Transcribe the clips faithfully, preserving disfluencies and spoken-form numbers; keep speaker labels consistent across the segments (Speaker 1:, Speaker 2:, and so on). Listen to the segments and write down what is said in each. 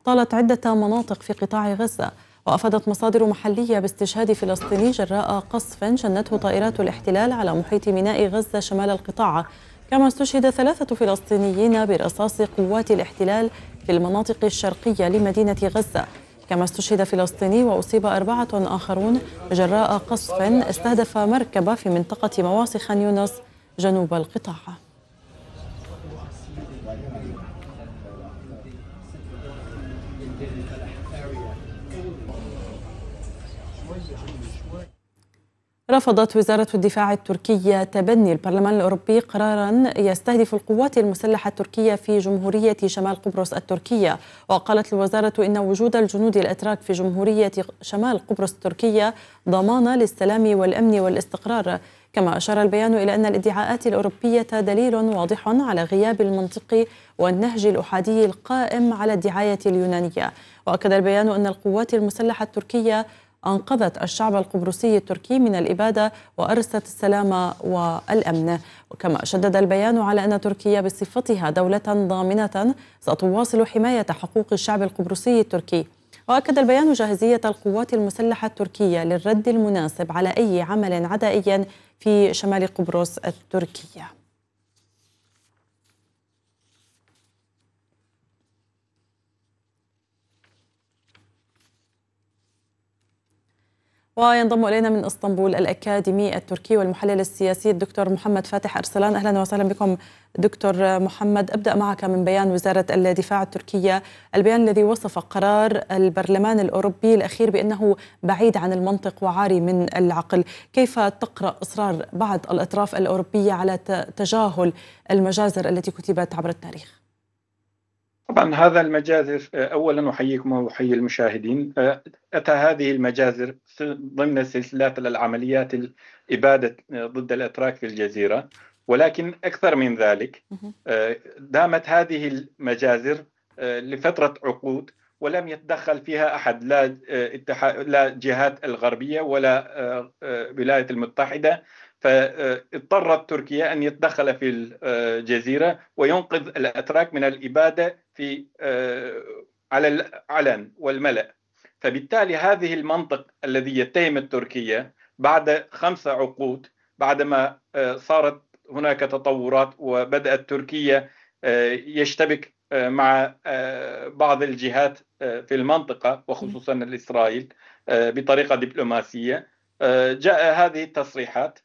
Speaker 1: طالت عدة مناطق في قطاع غزة. وأفادت مصادر محلية باستشهاد فلسطيني جراء قصف شنته طائرات الاحتلال على محيط ميناء غزة شمال القطاع. كما استشهد ثلاثة فلسطينيين برصاص قوات الاحتلال في المناطق الشرقية لمدينة غزة. كما استشهد فلسطيني وأصيب أربعة آخرون جراء قصف استهدف مركبة في منطقة مواصي خان يونس جنوب القطاع. رفضت وزارة الدفاع التركية تبني البرلمان الأوروبي قراراً يستهدف القوات المسلحة التركية في جمهورية شمال قبرص التركية. وقالت الوزارة إن وجود الجنود الأتراك في جمهورية شمال قبرص التركية ضمان للسلام والأمن والاستقرار. كما أشار البيان إلى أن الادعاءات الأوروبية دليل واضح على غياب المنطق والنهج الأحادي القائم على الدعاية اليونانية. وأكد البيان أن القوات المسلحة التركية أنقذت الشعب القبرصي التركي من الإبادة وأرست السلام والأمن. وكما شدد البيان على أن تركيا بصفتها دولة ضامنة ستواصل حماية حقوق الشعب القبرصي التركي. وأكد البيان جاهزية القوات المسلحة التركية للرد المناسب على أي عمل عدائي في شمال قبرص التركية. وينضم إلينا من اسطنبول الأكاديمي التركي والمحلل السياسي الدكتور محمد فاتح أرسلان. أهلا وسهلا بكم دكتور محمد. أبدأ معك من بيان وزارة الدفاع التركية، البيان الذي وصف قرار البرلمان الأوروبي الأخير بأنه بعيد عن المنطق وعاري من العقل. كيف تقرأ إصرار بعض الأطراف الأوروبية على تجاهل المجازر التي كتبت عبر التاريخ؟
Speaker 2: طبعا هذا المجازر، أولا أحييكم وأحيي المشاهدين. أتى هذه المجازر ضمن سلسلة العمليات الإبادة ضد الأتراك في الجزيرة، ولكن أكثر من ذلك دامت هذه المجازر لفترة عقود ولم يتدخل فيها أحد، لا لا جهات الغربية ولا الولايات المتحدة. فاضطرت تركيا أن يتدخل في الجزيرة وينقذ الأتراك من الإبادة في على العلن والملأ. فبالتالي هذه المنطق الذي يتهم تركيا بعد خمسة عقود، بعدما صارت هناك تطورات وبدأت تركيا يشتبك مع بعض الجهات في المنطقة وخصوصا الإسرائيل بطريقة دبلوماسية، جاء هذه التصريحات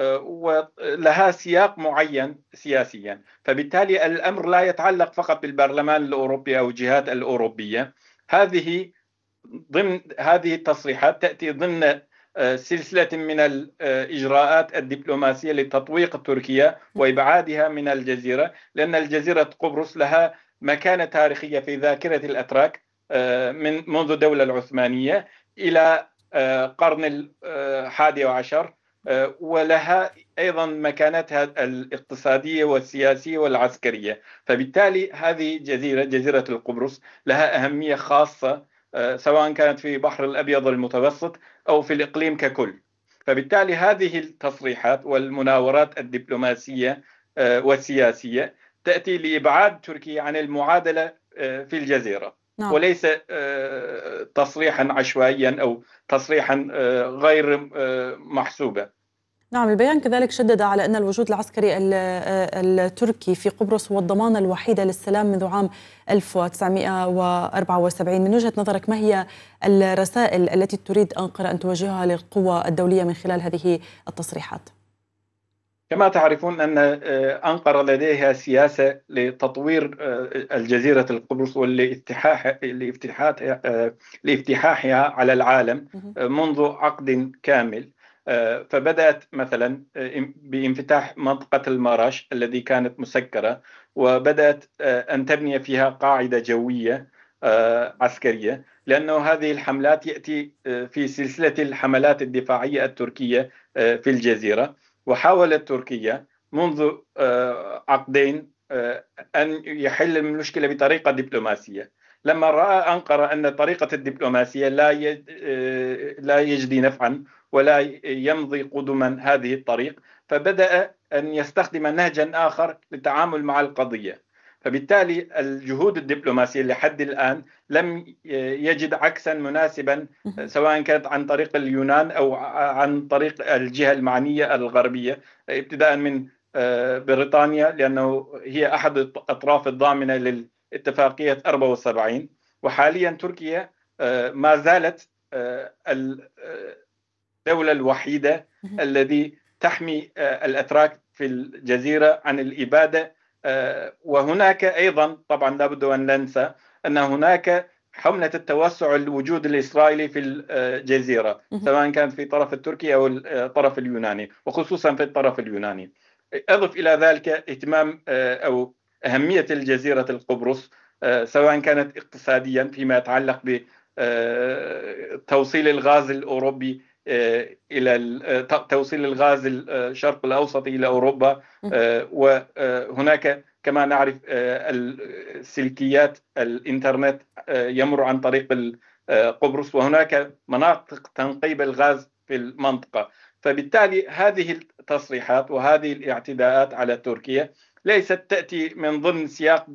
Speaker 2: ولها سياق معين سياسيا. فبالتالي الأمر لا يتعلق فقط بالبرلمان الأوروبي أو الجهات الأوروبية. هذه ضمن هذه التصريحات تأتي ضمن سلسلة من الإجراءات الدبلوماسية لتطويق تركيا وإبعادها من الجزيرة، لأن الجزيرة قبرص لها مكانة تاريخية في ذاكرة الأتراك من منذ الدولة العثمانية إلى قرن الحادي عشر، ولها أيضا مكانتها الاقتصادية والسياسية والعسكرية. فبالتالي هذه جزيرة جزيرة القبرص لها أهمية خاصة سواء كانت في بحر الأبيض المتوسط أو في الإقليم ككل. فبالتالي هذه التصريحات والمناورات الدبلوماسية والسياسية تأتي لإبعاد تركيا عن المعادلة في الجزيرة، نعم. وليس تصريحا عشوائيا أو تصريحا غير محسوبة.
Speaker 1: نعم، البيان كذلك شدد على أن الوجود العسكري التركي في قبرص هو الضمانة الوحيدة للسلام منذ عام ألف وتسعمئة وأربعة وسبعين. من وجهة نظرك ما هي الرسائل التي تريد أنقرة أن توجهها للقوى الدولية من خلال هذه التصريحات؟
Speaker 2: كما تعرفون أن أنقرة لديها سياسة لتطوير الجزيرة القبرص لافتتاحها على العالم منذ عقد كامل. فبدأت مثلا بانفتاح منطقة المراش الذي كانت مسكرة، وبدأت أن تبني فيها قاعدة جوية عسكرية، لأنه هذه الحملات يأتي في سلسلة الحملات الدفاعية التركية في الجزيرة. وحاولت تركيا منذ عقدين أن يحل المشكلة بطريقة دبلوماسية. لما رأى أنقرة أن طريقة الدبلوماسية لا لا يجدي نفعا ولا يمضي قدما هذه الطريق، فبدأ أن يستخدم نهجا آخر للتعامل مع القضية. فبالتالي الجهود الدبلوماسية لحد الآن لم يجد عكسا مناسبا، سواء كانت عن طريق اليونان أو عن طريق الجهة المعنية الغربية، ابتداء من بريطانيا لأنه هي أحد الأطراف الضامنة للاتفاقية أربعة وسبعين، وحاليا تركيا ما زالت الدولة الوحيدة التي تحمي الأتراك في الجزيرة عن الإبادة. وهناك أيضا طبعا لا بد أن ننسى أن هناك حملة التوسع الوجود الإسرائيلي في الجزيرة، سواء كان في الطرف التركي أو الطرف اليوناني، وخصوصا في الطرف اليوناني. أضف إلى ذلك اهتمام أو أهمية الجزيرة القبرص، سواء كانت اقتصاديا فيما يتعلق بتوصيل الغاز الأوروبي إلى توصيل الغاز الشرق الأوسط إلى أوروبا، وهناك كما نعرف السلكيات الإنترنت يمر عن طريق قبرص، وهناك مناطق تنقيب الغاز في المنطقة. فبالتالي هذه التصريحات وهذه الاعتداءات على تركيا ليست تأتي من ضمن سياق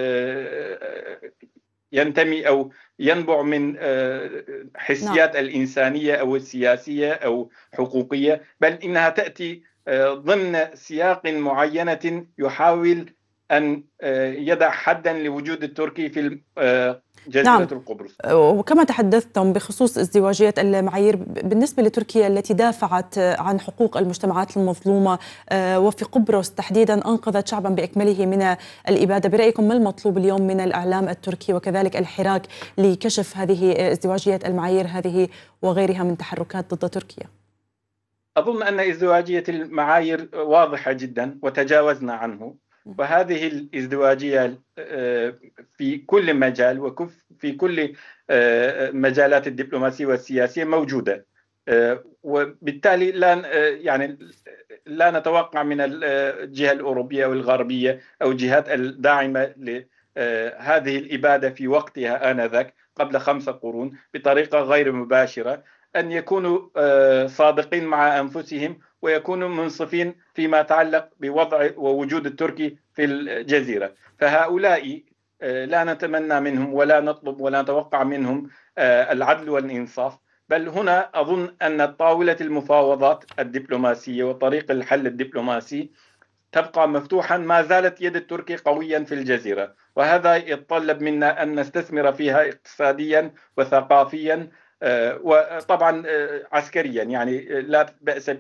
Speaker 2: ينتمي أو ينبع من حسيات الإنسانية أو السياسية أو حقوقية، بل إنها تأتي ضمن سياق معينة يحاول أن يضع حدا لوجود التركي في جزيرة نعم. القبرص.
Speaker 1: وكما تحدثتم بخصوص ازدواجية المعايير بالنسبة لتركيا التي دافعت عن حقوق المجتمعات المظلومة وفي قبرص تحديدا أنقذت شعبا بأكمله من الإبادة، برأيكم ما المطلوب اليوم من الإعلام التركي وكذلك الحراك لكشف هذه ازدواجية المعايير هذه وغيرها من تحركات ضد تركيا؟
Speaker 2: أظن أن ازدواجية المعايير واضحة جدا وتجاوزنا عنه، وهذه الازدواجية في كل مجال وفي كل مجالات الدبلوماسية والسياسية موجودة، وبالتالي لا يعني لا نتوقع من الجهة الأوروبية أو الغربية أو الجهات الداعمة لهذه الإبادة في وقتها آنذاك قبل خمسة قرون بطريقة غير مباشرة أن يكونوا صادقين مع أنفسهم ويكونوا منصفين فيما يتعلق بوضع ووجود التركي في الجزيرة. فهؤلاء لا نتمنى منهم ولا نطلب ولا نتوقع منهم العدل والإنصاف، بل هنا أظن أن طاولة المفاوضات الدبلوماسية وطريق الحل الدبلوماسي تبقى مفتوحا، ما زالت يد التركي قويا في الجزيرة، وهذا يتطلب منا أن نستثمر فيها اقتصاديا وثقافيا وطبعا عسكريا. يعني لا بأس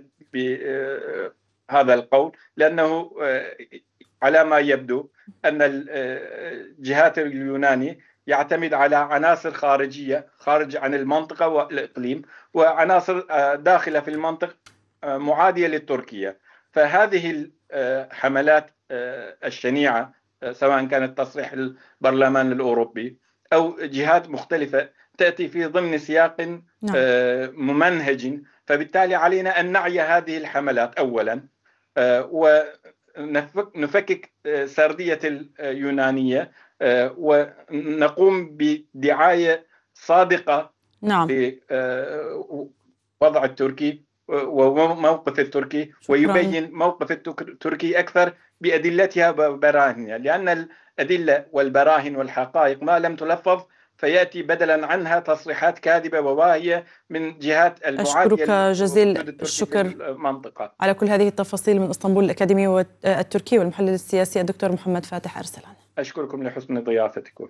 Speaker 2: بهذا القول، لأنه على ما يبدو أن الجهات اليوناني يعتمد على عناصر خارجية خارج عن المنطقة والإقليم وعناصر داخلة في المنطقة معادية للتركية. فهذه الحملات الشنيعة سواء كانت تصريح البرلمان الأوروبي أو جهات مختلفة تأتي في ضمن سياق ممنهج، فبالتالي علينا أن نعي هذه الحملات أولا ونفكك سردية اليونانية ونقوم بدعاية صادقة
Speaker 1: نعم.
Speaker 2: لوضع التركي وموقف التركي، ويبين موقف التركي أكثر بأدلتها وبراهنها، لأن الأدلة والبراهن والحقائق ما لم تلفظ فيأتي بدلا عنها تصريحات كاذبة وواهية من جهات المعادية.
Speaker 1: أشكرك جزيل الشكر
Speaker 2: المنطقة
Speaker 1: على كل هذه التفاصيل من اسطنبول الأكاديمي التركي والمحلل السياسي الدكتور محمد فاتح أرسلان.
Speaker 2: أشكركم لحسن ضيافتكم.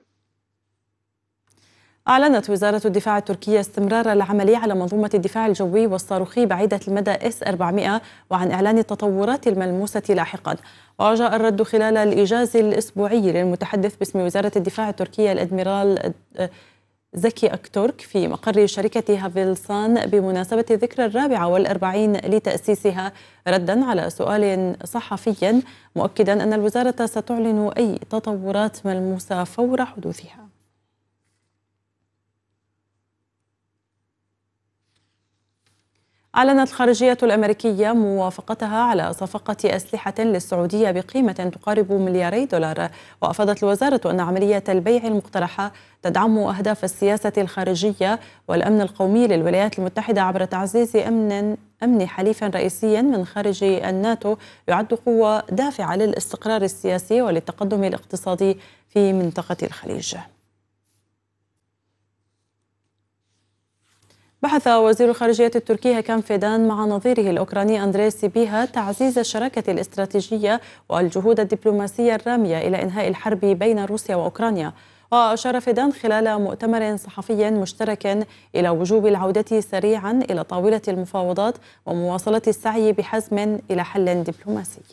Speaker 1: أعلنت وزارة الدفاع التركية استمرار العمل على منظومة الدفاع الجوي والصاروخي بعيدة المدى إس أربعمائة وعن إعلان التطورات الملموسة لاحقا. وجاء الرد خلال الإيجاز الأسبوعي للمتحدث باسم وزارة الدفاع التركية الأدميرال زكي أكتورك في مقر شركة هافيلسان بمناسبة الذكرى الرابعة والأربعين لتأسيسها، ردا على سؤال صحفي مؤكدا أن الوزارة ستعلن أي تطورات ملموسة فور حدوثها. أعلنت الخارجية الأمريكية موافقتها على صفقة أسلحة للسعودية بقيمة تقارب ملياري دولار. وأفادت الوزارة أن عملية البيع المقترحة تدعم أهداف السياسة الخارجية والأمن القومي للولايات المتحدة عبر تعزيز أمن أمن حليف رئيسي من خارج الناتو يعد قوة دافعة للاستقرار السياسي وللتقدم الاقتصادي في منطقة الخليج. بحث وزير الخارجية التركي هكام فيدان مع نظيره الأوكراني أندري سيبيها تعزيز الشراكة الاستراتيجية والجهود الدبلوماسية الرامية إلى إنهاء الحرب بين روسيا وأوكرانيا. وأشار فيدان خلال مؤتمر صحفي مشترك إلى وجوب العودة سريعا إلى طاولة المفاوضات ومواصلة السعي بحزم إلى حل دبلوماسي.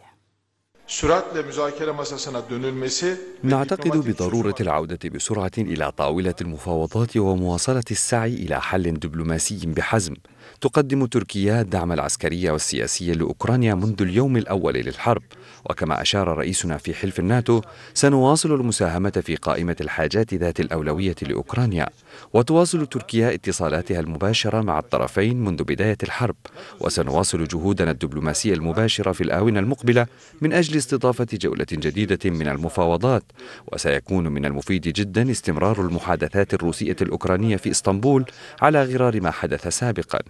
Speaker 3: نعتقد بضرورة العودة بسرعة إلى طاولة المفاوضات ومواصلة السعي إلى حل دبلوماسي بحزم. تقدم تركيا الدعم العسكري والسياسي لأوكرانيا منذ اليوم الأول للحرب، وكما أشار رئيسنا في حلف الناتو سنواصل المساهمة في قائمة الحاجات ذات الأولوية لأوكرانيا. وتواصل تركيا اتصالاتها المباشرة مع الطرفين منذ بداية الحرب، وسنواصل جهودنا الدبلوماسية المباشرة في الآونة المقبلة من أجل استضافة جولة جديدة من المفاوضات. وسيكون من المفيد جدا استمرار المحادثات الروسية الأوكرانية في إسطنبول على غرار ما حدث سابقا.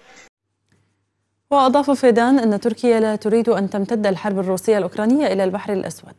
Speaker 1: وأضاف فيدان أن تركيا لا تريد أن تمتد الحرب الروسية الأوكرانية إلى البحر الأسود.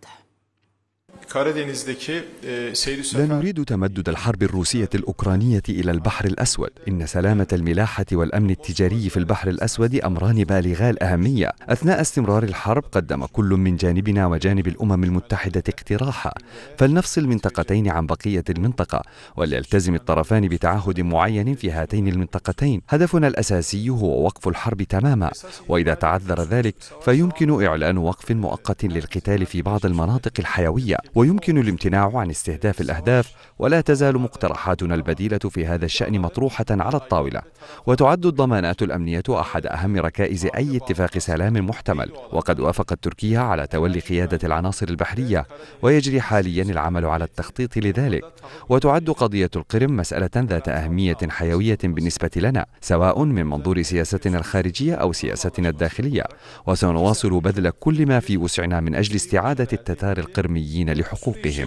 Speaker 3: لا نريد تمدد الحرب الروسية الأوكرانية إلى البحر الأسود. إن سلامة الملاحة والأمن التجاري في البحر الأسود أمران بالغا الأهمية. أثناء استمرار الحرب قدم كل من جانبنا وجانب الأمم المتحدة اقتراحا، فلنفصل منطقتين عن بقية المنطقة، وليلتزم الطرفان بتعهد معين في هاتين المنطقتين. هدفنا الأساسي هو وقف الحرب تماما، وإذا تعذر ذلك فيمكن إعلان وقف مؤقت للقتال في بعض المناطق الحيوية، ويمكن الامتناع عن استهداف الأهداف. ولا تزال مقترحاتنا البديلة في هذا الشأن مطروحة على الطاولة. وتعد الضمانات الأمنية أحد أهم ركائز أي اتفاق سلام محتمل، وقد وافقت تركيا على تولي قيادة العناصر البحرية، ويجري حاليا العمل على التخطيط لذلك. وتعد قضية القرم مسألة ذات أهمية حيوية بالنسبة لنا، سواء من منظور سياستنا الخارجية أو سياستنا الداخلية، وسنواصل بذل كل ما في وسعنا من أجل استعادة التتار القرميين لحقوقهم.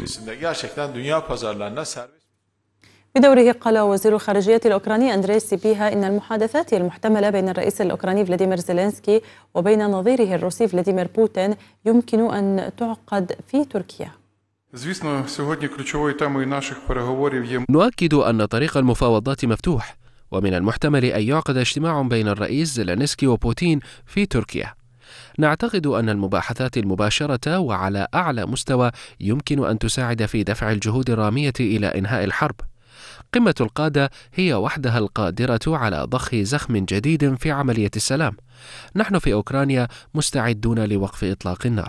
Speaker 1: بدوره قال وزير الخارجية الأوكراني أندري سيبيها إن المحادثات المحتملة بين الرئيس الأوكراني فلاديمير زيلينسكي وبين نظيره الروسي فلاديمير بوتين يمكن أن تعقد في تركيا.
Speaker 4: نؤكد أن طريق المفاوضات مفتوح، ومن المحتمل أن يعقد اجتماع بين الرئيس زيلينسكي وبوتين في تركيا. نعتقد أن المباحثات المباشرة وعلى أعلى مستوى يمكن أن تساعد في دفع الجهود الرامية إلى إنهاء الحرب. قمة القادة هي وحدها القادرة على ضخ زخم جديد في عملية السلام. نحن في أوكرانيا مستعدون لوقف إطلاق النار.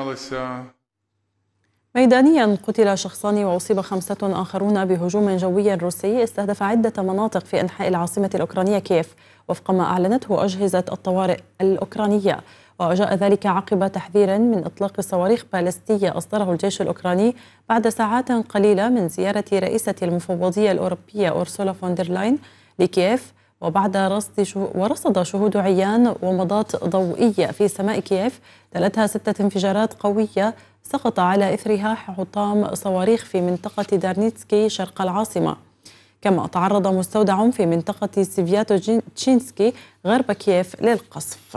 Speaker 1: ميدانيا قتل شخصان وأصيب خمسة آخرون بهجوم جوي روسي استهدف عدة مناطق في أنحاء العاصمة الأوكرانية كييف، وفق ما أعلنته أجهزة الطوارئ الأوكرانية. وجاء ذلك عقب تحذير من إطلاق صواريخ باليستية أصدره الجيش الأوكراني بعد ساعات قليلة من زيارة رئيسة المفوضية الأوروبية أورسولا فوندرلاين لكييف، وبعد رصد شو ورصد شهود عيان ومضات ضوئية في سماء كييف تلتها ستة انفجارات قوية سقط على إثرها حطام صواريخ في منطقة دارنيتسكي شرق العاصمة. كما تعرض مستودع في منطقة سيفياتو تشينسكي غرب كييف للقصف.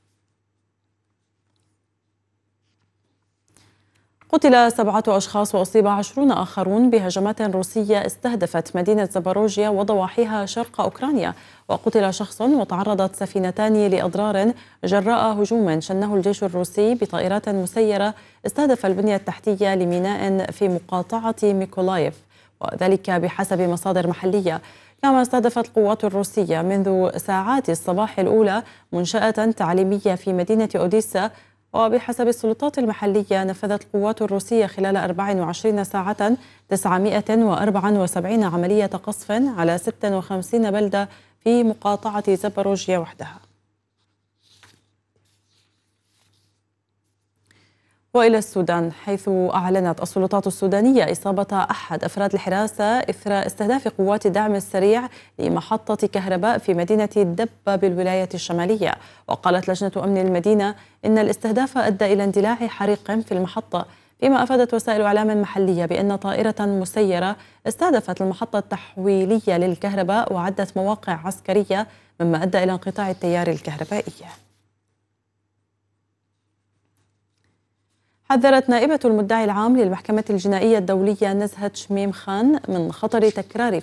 Speaker 1: قتل سبعة أشخاص وأصيب عشرون آخرون بهجمات روسية استهدفت مدينة زاباروجيا وضواحيها شرق أوكرانيا، وقتل شخص وتعرضت سفينتان لأضرار جراء هجوم شنه الجيش الروسي بطائرات مسيرة استهدف البنية التحتية لميناء في مقاطعة ميكولايف، وذلك بحسب مصادر محلية. كما استهدفت القوات الروسية منذ ساعات الصباح الأولى منشأة تعليمية في مدينة أوديسا، وبحسب السلطات المحلية نفذت القوات الروسية خلال أربع وعشرين ساعة تسعمائة وأربعة وسبعين عملية قصف على ستة وخمسين بلدة في مقاطعة زاباروجيا وحدها. وإلى السودان، حيث أعلنت السلطات السودانية إصابة أحد أفراد الحراسة إثر استهداف قوات الدعم السريع لمحطة كهرباء في مدينة الدبة بالولاية الشمالية. وقالت لجنة أمن المدينة إن الاستهداف أدى إلى اندلاع حريق في المحطة، فيما أفادت وسائل إعلام محلية بأن طائرة مسيرة استهدفت المحطة التحويلية للكهرباء وعدت مواقع عسكرية، مما أدى إلى انقطاع التيار الكهربائي. حذرت نائبة المدعي العام للمحكمة الجنائية الدولية نزهة شميم خان من خطر تكرار